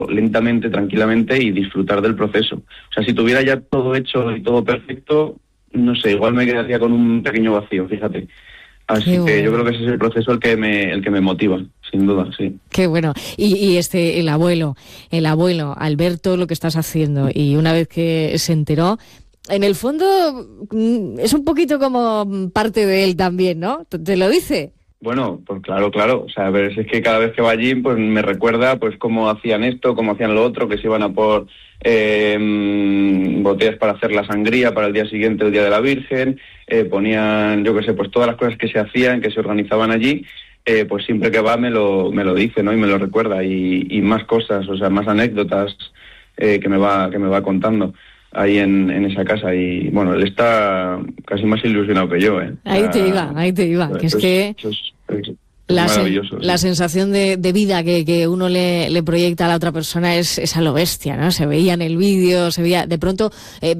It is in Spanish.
lentamente, tranquilamente y disfrutar del proceso. O sea, si tuviera ya todo hecho y todo perfecto, no sé, igual me quedaría con un pequeño vacío, fíjate. Así que yo creo que ese es el proceso el que me motiva, sin duda, sí. Qué bueno. Y el abuelo, al ver todo lo que estás haciendo y una vez que se enteró, en el fondo es un poquito como parte de él también, ¿no? ¿Te lo dice? Bueno, pues claro. O sea, a ver, si es que cada vez que va allí, pues me recuerda pues cómo hacían esto, cómo hacían lo otro, que se iban a por botellas para hacer la sangría para el día siguiente, el Día de la Virgen, ponían, yo qué sé, pues todas las cosas que se hacían, que se organizaban allí, pues siempre que va me lo dice, ¿no? Y me lo recuerda, y más cosas, o sea, más anécdotas que me va contando ahí en esa casa. Y bueno, él está casi más ilusionado que yo, ¿eh? Ahí te iba, que es que maravilloso, la sensación de vida que uno le proyecta a la otra persona es a lo bestia, ¿no? Se veía en el vídeo, se veía de pronto